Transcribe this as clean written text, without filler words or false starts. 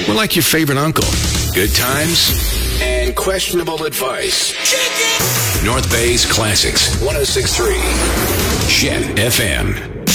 We're like your favorite uncle. Good times and questionable advice. North Bay's Classics, 106.3 Shed FM.